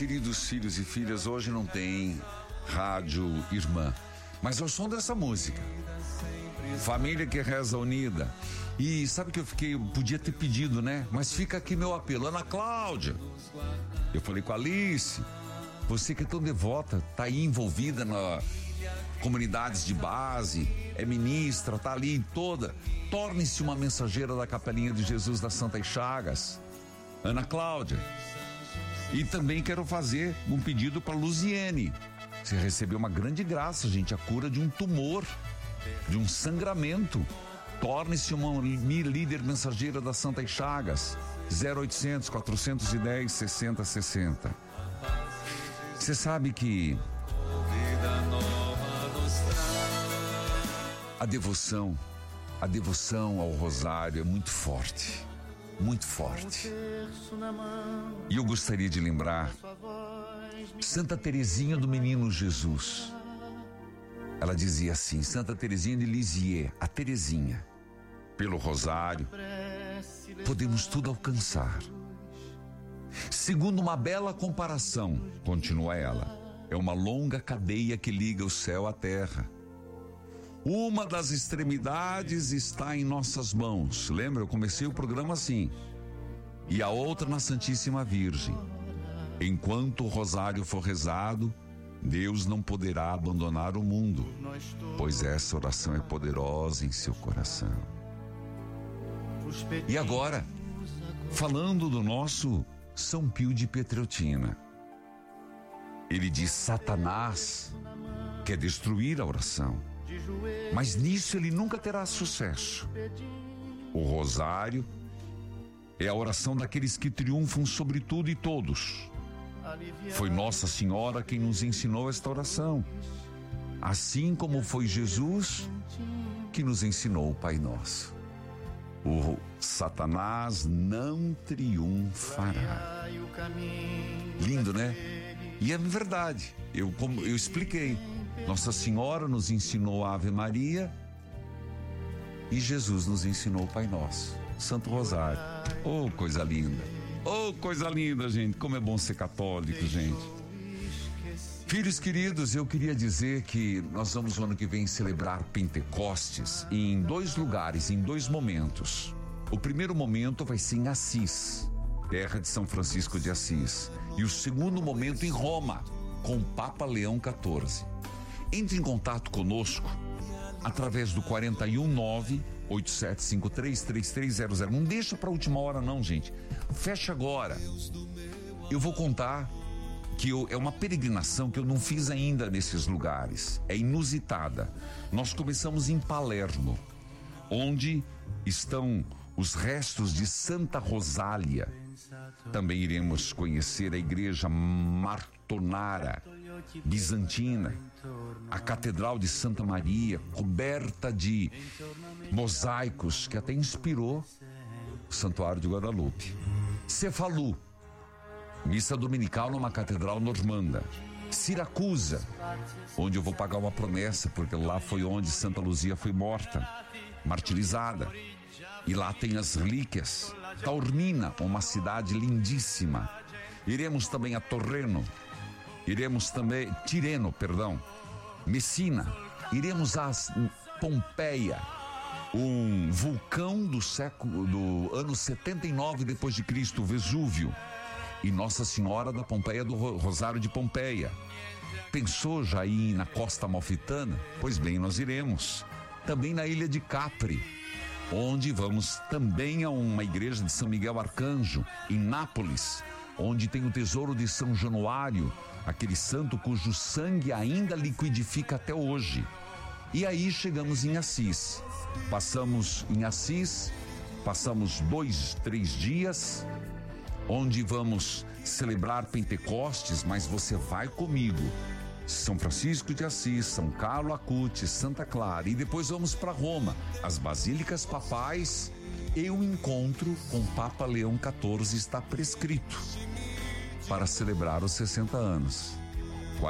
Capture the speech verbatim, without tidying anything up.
Queridos filhos e filhas, hoje não tem rádio irmã, mas ao som dessa música, família que reza unida. E sabe que eu fiquei, eu podia ter pedido, né? Mas fica aqui meu apelo, Ana Cláudia. Eu falei com a Alice, você que é tão devota, tá aí envolvida na comunidades de base, é ministra, tá ali toda, torne-se uma mensageira da Capelinha de Jesus das Santas Chagas, Ana Cláudia. E também quero fazer um pedido para Luziene. Você recebeu uma grande graça, gente, a cura de um tumor, de um sangramento. Torne-se uma líder mensageira das Santas Chagas. zero oitocentos, quatrocentos e dez, sessenta sessenta. Você sabe que a devoção, a devoção ao rosário é muito forte. Muito forte. E eu gostaria de lembrar Santa Teresinha do Menino Jesus. Ela dizia assim, Santa Teresinha de Lisieux, a Teresinha, pelo rosário podemos tudo alcançar. Segundo uma bela comparação, continua ela, é uma longa cadeia que liga o céu à terra. Uma das extremidades está em nossas mãos. Lembra? Eu comecei o programa assim. E a outra na Santíssima Virgem. Enquanto o rosário for rezado, Deus não poderá abandonar o mundo, pois essa oração é poderosa em seu coração. E agora, falando do nosso São Pio de Pietrelcina, ele diz: Satanás quer destruir a oração, mas nisso ele nunca terá sucesso. O rosário é a oração daqueles que triunfam sobre tudo e todos. Foi Nossa Senhora quem nos ensinou esta oração, assim como foi Jesus que nos ensinou o Pai Nosso. O Satanás não triunfará. Lindo, né? E é verdade. Eu, como eu expliquei, Nossa Senhora nos ensinou a Ave Maria e Jesus nos ensinou o Pai Nosso, Santo Rosário. Oh, coisa linda! Oh, coisa linda, gente! Como é bom ser católico, gente. Filhos queridos, eu queria dizer que nós vamos no ano que vem celebrar Pentecostes em dois lugares, em dois momentos. O primeiro momento vai ser em Assis, terra de São Francisco de Assis, e o segundo momento em Roma, com o Papa Leão quatorze. Entre em contato conosco através do quarenta e um, nove, oito sete cinco três, três três zero zero. Não deixa para a última hora não, gente. Fecha agora. Eu vou contar que eu, é uma peregrinação que eu não fiz ainda nesses lugares. É inusitada. Nós começamos em Palermo, onde estão os restos de Santa Rosália. Também iremos conhecer a igreja Martonara bizantina, a Catedral de Santa Maria, coberta de mosaicos, que até inspirou o Santuário de Guadalupe. Cefalu, missa dominical numa catedral normanda. Siracusa, onde eu vou pagar uma promessa, porque lá foi onde Santa Luzia foi morta, martirizada. E lá tem as relíquias. Taormina, uma cidade lindíssima. Iremos também a Torreno. Iremos também, Tireno, perdão, Messina. Iremos a Pompeia, um vulcão do século, do ano setenta e nove depois de Cristo, Vesúvio. E Nossa Senhora da Pompeia do Rosário de Pompeia. Pensou já ir na Costa Amalfitana? Pois bem, nós iremos. Também na ilha de Capri, onde vamos também a uma igreja de São Miguel Arcanjo, em Nápoles, onde tem o tesouro de São Januário, aquele santo cujo sangue ainda liquidifica até hoje. E aí chegamos em Assis. Passamos em Assis, passamos dois, três dias, onde vamos celebrar Pentecostes, mas você vai comigo. São Francisco de Assis, São Carlo Acutis, Santa Clara, e depois vamos para Roma, as basílicas papais. E o encontro com o Papa Leão quatorze está prescrito para celebrar os sessenta anos.